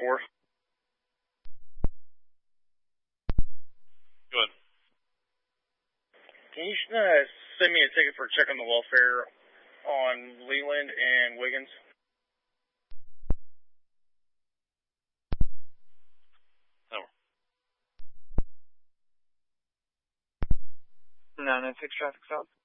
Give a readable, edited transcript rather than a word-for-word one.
4. Good. Can you send me a ticket for checking the welfare on Leland and Wiggins? Over. 996 traffic stop.